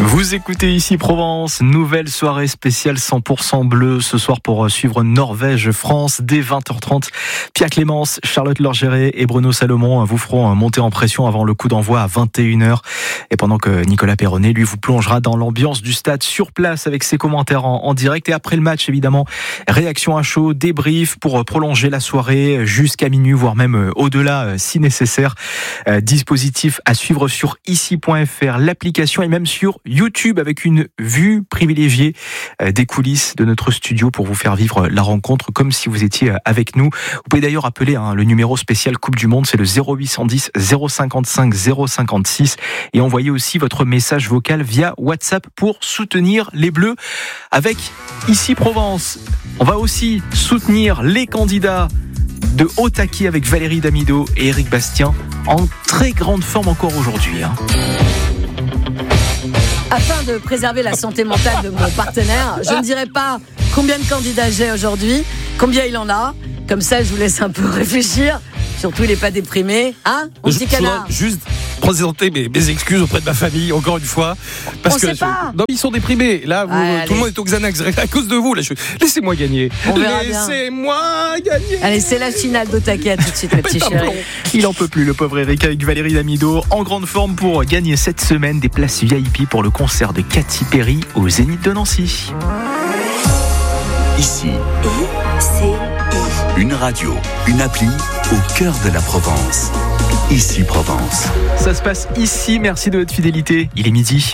Vous écoutez ici Provence, nouvelle soirée spéciale 100% bleu ce soir pour suivre Norvège-France dès 20h30. Pierre Clémence, Charlotte Lorgeret et Bruno Salomon vous feront monter en pression avant le coup d'envoi à 21h. Et pendant que Nicolas Perronnet, lui, vous plongera dans l'ambiance du stade sur place avec ses commentaires en direct. Et après le match, évidemment, réaction à chaud, débrief pour prolonger la soirée jusqu'à minuit, voire même au-delà si nécessaire. Dispositif à suivre sur ici.fr, l'application et même sur YouTube avec une vue privilégiée des coulisses de notre studio pour vous faire vivre la rencontre comme si vous étiez avec nous. Vous pouvez d'ailleurs appeler le numéro spécial Coupe du Monde, c'est le 0810 055 056 et envoyez aussi votre message vocal via WhatsApp pour soutenir les Bleus avec Ici Provence. On va aussi soutenir les candidats de haut taquet avec Valérie Damido et Éric Bastien en très grande forme encore aujourd'hui. Afin de préserver la santé mentale de mon partenaire, je ne dirai pas combien de candidats j'ai aujourd'hui, combien il en a. Comme ça, je vous laisse un peu réfléchir. Surtout, il n'est pas déprimé. Hein, mon petit canard? Juste présenter mes excuses auprès de ma famille, encore une fois. Parce que non, ils sont déprimés. Là, tout le monde est au Xanax. À cause de vous, là, laissez-moi gagner. Laissez-moi gagner. Allez, c'est la finale d'Otaki. Tout de suite, le petit chéri. Il en peut plus, le pauvre Eric, avec Valérie Damido en grande forme pour gagner cette semaine des places VIP pour le concert de Katy Perry au Zénith de Nancy. Ici, une radio, une appli au cœur de la Provence. Ici Provence. Ça se passe ici, merci de votre fidélité. Il est midi.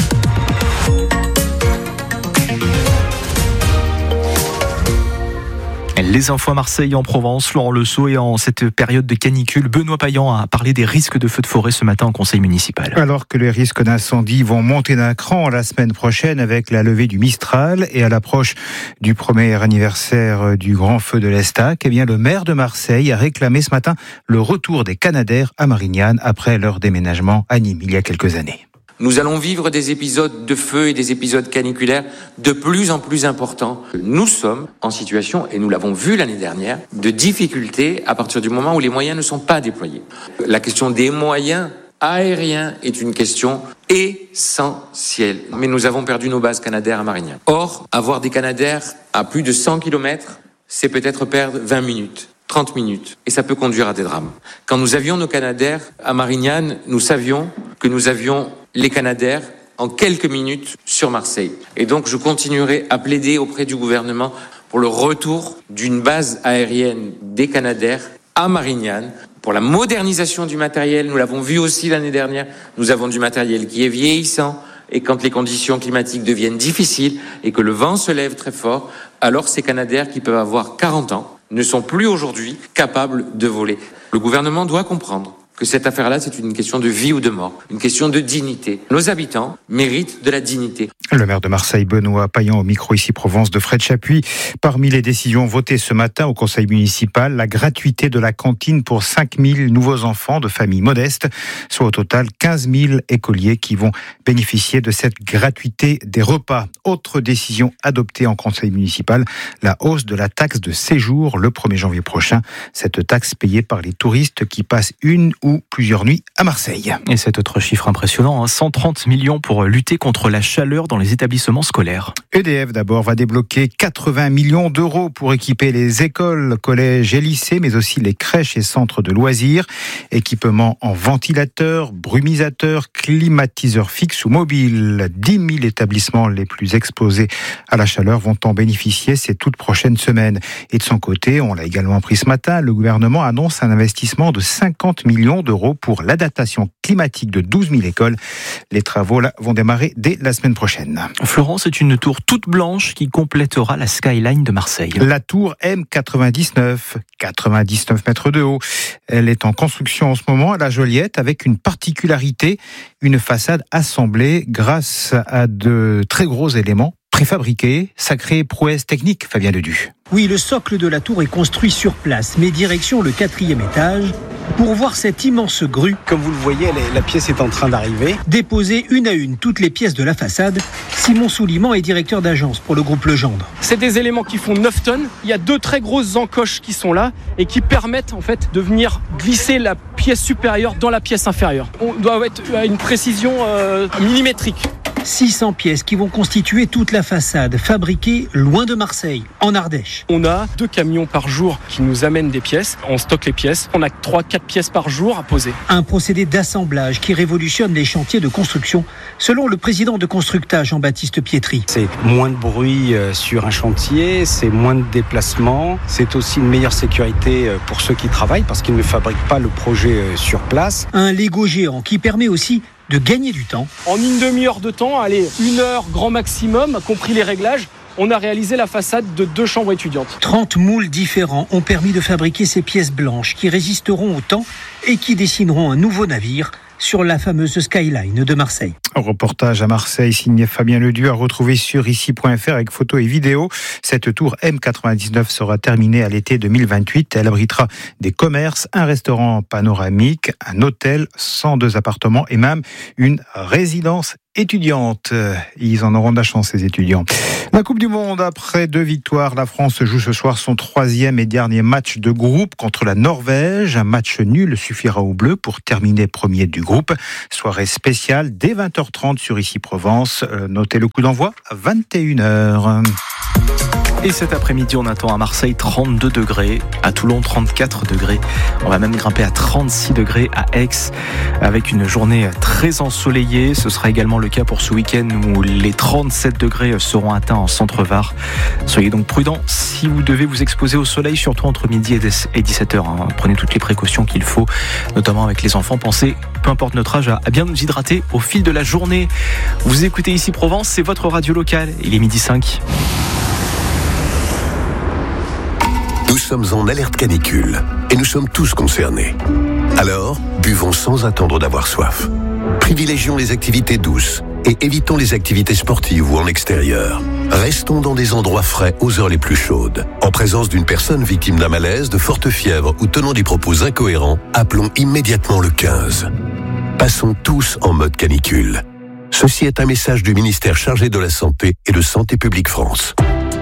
Les infos à Marseille, en Provence, Laurent Lesault, et en cette période de canicule, Benoît Payan a parlé des risques de feux de forêt ce matin en conseil municipal. Alors que les risques d'incendie vont monter d'un cran la semaine prochaine avec la levée du Mistral et à l'approche du premier anniversaire du grand feu de l'Estac, eh bien le maire de Marseille a réclamé ce matin le retour des Canadair à Marignane après leur déménagement à Nîmes il y a quelques années. Nous allons vivre des épisodes de feu et des épisodes caniculaires de plus en plus importants. Nous sommes en situation, et nous l'avons vu l'année dernière, de difficultés à partir du moment où les moyens ne sont pas déployés. La question des moyens aériens est une question essentielle. Mais nous avons perdu nos bases Canadair à Marignane. Or, avoir des Canadair à plus de 100 km, c'est peut-être perdre 20 minutes. 30 minutes, et ça peut conduire à des drames. Quand nous avions nos Canadair à Marignane, nous savions que nous avions les Canadair en quelques minutes sur Marseille. Et donc je continuerai à plaider auprès du gouvernement pour le retour d'une base aérienne des Canadair à Marignane, pour la modernisation du matériel. Nous l'avons vu aussi l'année dernière, nous avons du matériel qui est vieillissant, et quand les conditions climatiques deviennent difficiles et que le vent se lève très fort, alors ces Canadair qui peuvent avoir 40 ans ne sont plus aujourd'hui capables de voler. Le gouvernement doit comprendre que cette affaire-là, c'est une question de vie ou de mort, une question de dignité. Nos habitants méritent de la dignité. Le maire de Marseille, Benoît Payan, au micro ici Provence de Fred Chapuis. Parmi les décisions votées ce matin au conseil municipal, la gratuité de la cantine pour 5000 nouveaux enfants de familles modestes, soit au total 15 000 écoliers qui vont bénéficier de cette gratuité des repas. Autre décision adoptée en conseil municipal, la hausse de la taxe de séjour le 1er janvier prochain. Cette taxe payée par les touristes qui passent une ou plusieurs nuits à Marseille. Et cet autre chiffre impressionnant, 130 millions pour lutter contre la chaleur dans les établissements scolaires. EDF d'abord va débloquer 80 millions d'euros pour équiper les écoles, collèges et lycées, mais aussi les crèches et centres de loisirs. Équipements en ventilateurs, brumisateurs, climatiseurs fixes ou mobiles. 10 000 établissements les plus exposés à la chaleur vont en bénéficier ces toutes prochaines semaines. Et de son côté, on l'a également appris ce matin, le gouvernement annonce un investissement de 50 millions d'euros pour l'adaptation climatique de 12 000 écoles. Les travaux là vont démarrer dès la semaine prochaine. Florence, c'est une tour toute blanche qui complétera la skyline de Marseille. La tour M99, 99 mètres de haut. Elle est en construction en ce moment à la Joliette avec une particularité, une façade assemblée grâce à de très gros éléments préfabriqués. Sacrée prouesse technique, Fabien Ledu. Oui, le socle de la tour est construit sur place, mais direction le 4e étage, pour voir cette immense grue. Comme vous le voyez, la pièce est en train d'arriver. Déposer une à une toutes les pièces de la façade, Simon Souliman est directeur d'agence pour le groupe Legendre. C'est des éléments qui font 9 tonnes. Il y a 2 très grosses encoches qui sont là et qui permettent en fait de venir glisser la pièce supérieure dans la pièce inférieure. On doit être à une précision millimétrique. 600 pièces qui vont constituer toute la façade, fabriquée loin de Marseille, en Ardèche. On a 2 camions par jour qui nous amènent des pièces. On stocke les pièces. On a 3-4 pièces par jour à poser. Un procédé d'assemblage qui révolutionne les chantiers de construction, selon le président de Constructa, Jean-Baptiste Pietri. C'est moins de bruit sur un chantier, c'est moins de déplacements, c'est aussi une meilleure sécurité pour ceux qui travaillent parce qu'ils ne fabriquent pas le projet sur place. Un Lego géant qui permet aussi de gagner du temps. En une demi-heure de temps, allez, 1 heure grand maximum, compris les réglages, on a réalisé la façade de 2 chambres étudiantes. 30 moules différents ont permis de fabriquer ces pièces blanches qui résisteront au temps et qui dessineront un nouveau navire sur la fameuse skyline de Marseille. Un reportage à Marseille signé Fabien Ledieu à retrouver sur ici.fr avec photos et vidéos. Cette tour M99 sera terminée à l'été 2028. Elle abritera des commerces, un restaurant panoramique, un hôtel, 102 appartements et même une résidence étudiante. Ils en auront de la chance, ces étudiants. La Coupe du Monde, après 2 victoires, la France joue ce soir son 3e et dernier match de groupe contre la Norvège. Un match nul suffira aux Bleus pour terminer premier du groupe. Soirée spéciale dès 20h30 sur Ici Provence. Notez le coup d'envoi à 21h. Et cet après-midi, on attend à Marseille 32 degrés, à Toulon 34 degrés. On va même grimper à 36 degrés à Aix, avec une journée très ensoleillée. Ce sera également le cas pour ce week-end où les 37 degrés seront atteints en centre-Var. Soyez donc prudents si vous devez vous exposer au soleil, surtout entre midi et 17h. Prenez toutes les précautions qu'il faut, notamment avec les enfants. Pensez, peu importe notre âge, à bien nous hydrater au fil de la journée. Vous écoutez Ici Provence, c'est votre radio locale. Il est 12h05. Nous sommes en alerte canicule et nous sommes tous concernés. Alors, buvons sans attendre d'avoir soif. Privilégions les activités douces et évitons les activités sportives ou en extérieur. Restons dans des endroits frais aux heures les plus chaudes. En présence d'une personne victime d'un malaise, de forte fièvre ou tenant des propos incohérents, appelons immédiatement le 15. Passons tous en mode canicule. Ceci est un message du ministère chargé de la Santé et de Santé publique France.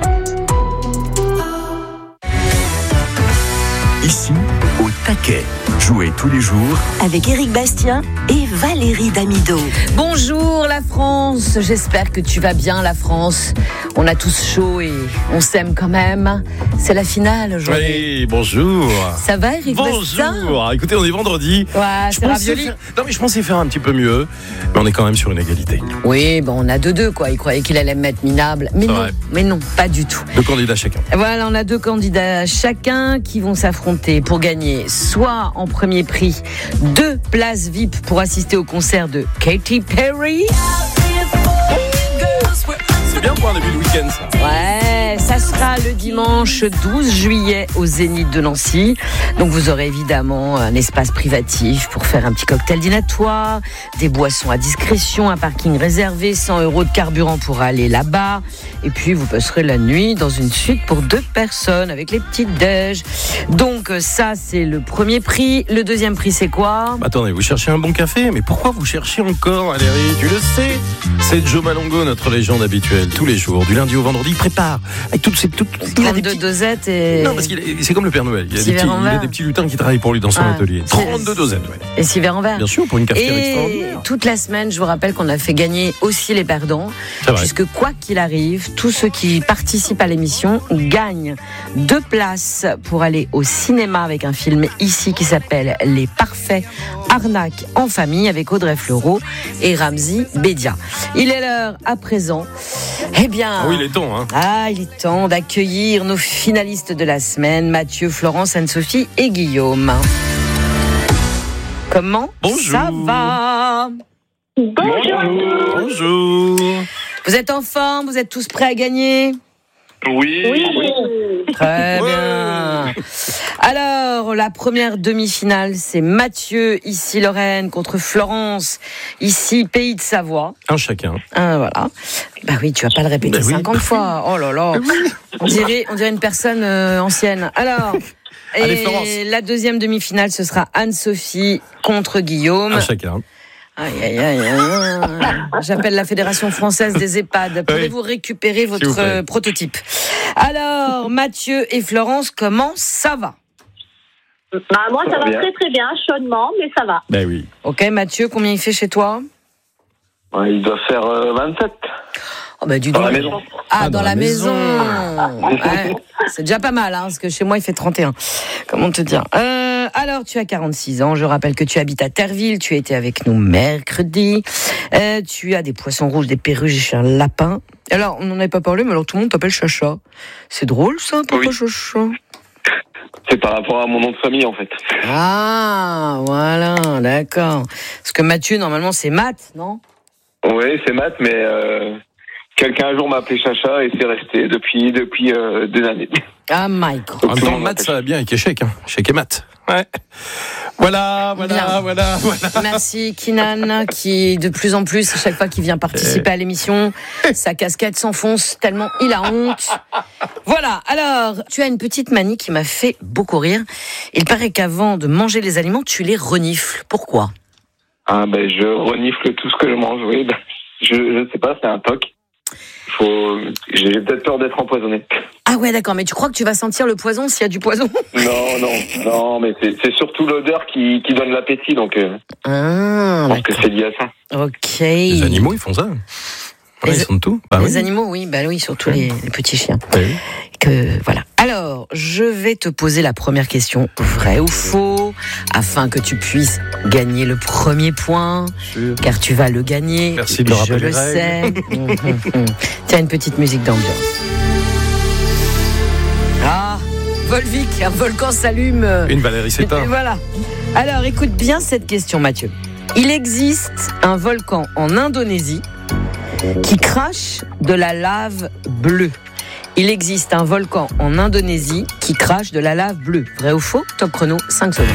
Ici, au taquet. Jouez tous les jours avec Éric Bastien et Valérie Damido. Bonjour la France, j'espère que tu vas bien la France. On a tous chaud et on s'aime quand même. C'est la finale aujourd'hui. Oui, bonjour. Ça va Éric Bastien ? Bonjour. Écoutez, on est vendredi. Ouais, c'est ravioli. Je pensais faire un petit peu mieux, mais on est quand même sur une égalité. Oui, on a 2-2 quoi. Il croyait qu'il allait me mettre minable, mais non, pas du tout. 2 candidats chacun. Voilà, on a 2 candidats chacun qui vont s'affronter pour gagner soit en premier prix 2 places VIP pour assister au concert de Katy Perry. C'est bien pour un début de week-end, ça. Ouais, ça sera le dimanche 12 juillet au Zénith de Nancy. Donc vous aurez évidemment un espace privatif pour faire un petit cocktail dînatoire, des boissons à discrétion, un parking réservé, 100 € de carburant pour aller là-bas. Et puis vous passerez la nuit dans une suite pour 2 personnes avec les petites déj. Donc ça c'est le premier prix. Le deuxième prix c'est quoi ? Attendez, vous cherchez un bon café ? Mais pourquoi vous cherchez encore, Valérie ? Tu le sais, c'est Joe Malongo, notre légende habituelle. Tous les jours, du lundi au vendredi, il prépare. Avec toutes il a des petits dosettes et... Non, parce c'est comme le Père Noël. Il a des petits lutins qui travaillent pour lui dans son atelier. 32 dosettes, ouais. Et 6 verres en verre. Bien sûr, pour une cafetière extraordinaire. Et toute la semaine, je vous rappelle qu'on a fait gagner aussi les perdants. Puisque quoi qu'il arrive, tous ceux qui participent à l'émission gagnent 2 places pour aller au cinéma avec un film ici qui s'appelle Les Parfaits Arnaques en famille avec Audrey Fleurot et Ramzi Bedia. Il est l'heure à présent. Eh bien, oui, il est temps. il est temps d'accueillir nos finalistes de la semaine, Mathieu, Florence, Anne-Sophie et Guillaume. Comment ça va ? Bonjour. Vous êtes en forme ? Vous êtes tous prêts à gagner ? Oui. Très bien. Alors, la première demi-finale, c'est Mathieu, ici Lorraine, contre Florence, ici Pays de Savoie. Un chacun. Voilà. Bah oui, tu vas pas le répéter 50 fois. Oh là là. On dirait une personne ancienne. Alors, allez, la deuxième demi-finale, ce sera Anne-Sophie contre Guillaume. Un chacun. Aïe. J'appelle la Fédération française des EHPAD. Pouvez-vous récupérer votre prototype ? Alors, Mathieu et Florence, comment ça va ? Moi, ça va très très bien, chaudement, mais ça va. Ben oui. Ok, Mathieu, combien il fait chez toi ? Ouais, il doit faire 27. Oh bah, dans la maison. Dans la maison. Ouais, c'est déjà pas mal, parce que chez moi, il fait 31. Comment te dire alors, tu as 46 ans. Je rappelle que tu habites à Terreville. Tu as été avec nous mercredi. Tu as des poissons rouges, des perruches et un lapin. Alors, on n'en avait pas parlé, mais alors tout le monde t'appelle Chacha. C'est drôle, ça, papa Chacha? C'est par rapport à mon nom de famille, en fait. Ah, voilà, d'accord. Parce que Mathieu, normalement, c'est Matt, non? Oui, c'est Matt, mais quelqu'un un jour m'a appelé Chacha et c'est resté depuis des années. Ah, my God. En même temps, Matt, ça va bien avec Échec. Échec et Matt. Ouais. Voilà. Merci Kinan, qui de plus en plus, à chaque fois qu'il vient participer à l'émission, sa casquette s'enfonce tellement il a honte. Voilà, alors, tu as une petite manie qui m'a fait beaucoup rire. Il paraît qu'avant de manger les aliments, tu les renifles. Pourquoi? Je renifle tout ce que je mange, oui. Je sais pas, c'est un toc. J'ai peut-être peur d'être empoisonné. Ah ouais, d'accord, mais tu crois que tu vas sentir le poison s'il y a du poison? Non, mais c'est surtout l'odeur qui donne l'appétit, donc je pense que c'est lié à ça. Ok. Les animaux, ils font ça. Ils sentent tout. Les animaux, oui, surtout les petits chiens. Oui. Voilà. Alors, je vais te poser la première question, vrai ou faux, afin que tu puisses gagner le premier point, car tu vas le gagner. Merci de me rappeler. Je le sais. Tiens, une petite musique d'ambiance. Ah, Volvic, un volcan s'allume. Une Valérie Sétain. Voilà. Alors, écoute bien cette question, Mathieu. Il existe un volcan en Indonésie qui crache de la lave bleue. Il existe un volcan en Indonésie qui crache de la lave bleue. Vrai ou faux? Top chrono, 5 secondes.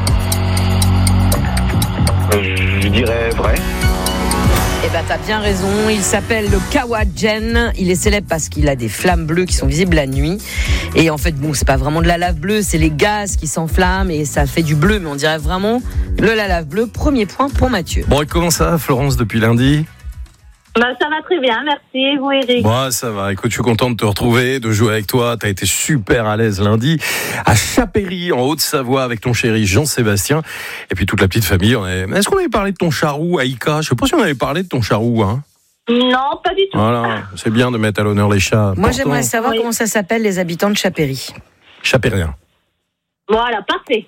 Je dirais vrai. Eh ben, t'as bien raison. Il s'appelle le Kawajen. Il est célèbre parce qu'il a des flammes bleues qui sont visibles la nuit. Et en fait, c'est pas vraiment de la lave bleue, c'est les gaz qui s'enflamment et ça fait du bleu. Mais on dirait vraiment la lave bleue. Premier point pour Mathieu. Bon, et comment ça va, Florence, depuis lundi? Ça va très bien, merci. Et vous, Eric? Ça va. Écoute, je suis content de te retrouver, de jouer avec toi. T'as été super à l'aise lundi à Chapéry, en Haute-Savoie, avec ton chéri Jean-Sébastien. Et puis toute la petite famille. Est-ce qu'on avait parlé de ton charroux, Aïka? Je sais pas si on avait parlé de ton charroux, hein. Non, pas du tout. Voilà, c'est bien de mettre à l'honneur les chats. Moi, j'aimerais savoir comment ça s'appelle, les habitants de Chapéry. Chapérien. Voilà, parfait.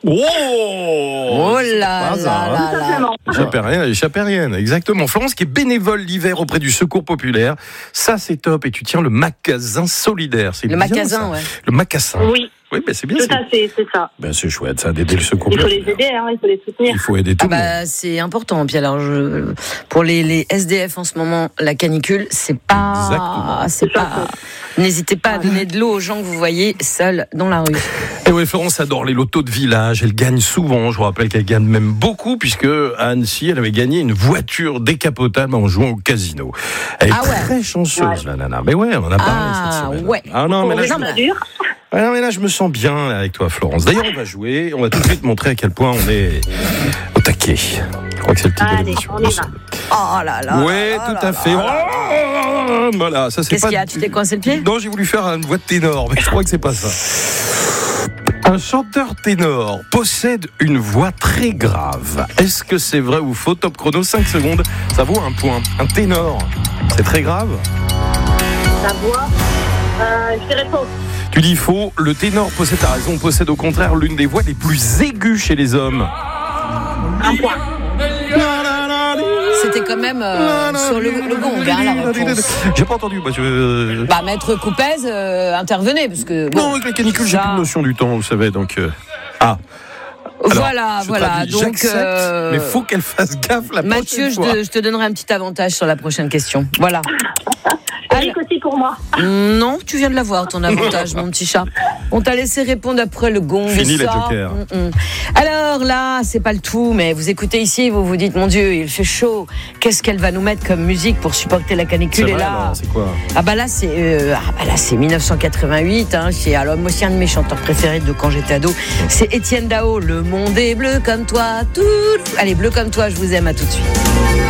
Oh là là. Chapérienne, exactement. Florence qui est bénévole l'hiver auprès du Secours Populaire. Ça, c'est top. Et tu tiens le magasin solidaire. C'est le magasin, ouais. Le macassin. Oui. Oui, c'est bien. Tout à fait, c'est ça. C'est chouette, ça, d'aider le Secours Populaire. Il faut les aider, il faut les soutenir. Il faut aider tout le monde. C'est important. Puis alors, pour les SDF en ce moment, la canicule, c'est pas. N'hésitez pas à donner de l'eau aux gens que vous voyez seuls dans la rue. Et oui, Florence adore les lotos de village. Elle gagne souvent. Je vous rappelle qu'elle gagne même beaucoup, puisque à Annecy, elle avait gagné une voiture décapotable en jouant au casino. Elle est très chanceuse, la nana. Mais ouais, on en a parlé cette semaine. Ouais. Mais là, je me sens bien avec toi, Florence. D'ailleurs, on va jouer. On va tout de suite montrer à quel point on est au taquet. Je crois que c'est le titre de l'émission. Oh là là. Ouais, tout à fait. Voilà, ça c'est Qu'est-ce qu'il y a? Tu t'es coincé le pied? Non, j'ai voulu faire une voix de ténor, mais je crois que c'est pas ça. Un chanteur ténor possède une voix très grave. Est-ce que c'est vrai ou faux? Top chrono, 5 secondes. Ça vaut un point. Un ténor, c'est très grave? La voix, je dirais faux. Tu dis faux. Le ténor possède, t'as raison, possède au contraire l'une des voix les plus aiguës chez les hommes. Un point. C'était quand même sur le gong, la réponse. J'ai pas entendu. Maître Coupez, intervenez, parce que... Non, avec la canicule, j'ai plus de notion du temps, vous savez, donc... Alors, voilà. Donc, mais faut qu'elle fasse gaffe la Mathieu, prochaine fois. je te donnerai un petit avantage sur la prochaine question. Voilà. Eric aussi pour moi. Non, tu viens de l'avoir, ton avantage, mon petit chat. On t'a laissé répondre après le gong. Fini les jokers. Alors là, c'est pas le tout, mais vous écoutez ici, vous vous dites, mon Dieu, il fait chaud. Qu'est-ce qu'elle va nous mettre comme musique pour supporter la canicule? C'est vrai, là, c'est quoi? Là, c'est 1988. Alors, moi aussi, un de mes chanteurs préférés de quand j'étais ado, c'est Étienne Dao. Le monde est bleu comme toi. Allez, bleu comme toi, je vous aime, à tout de suite.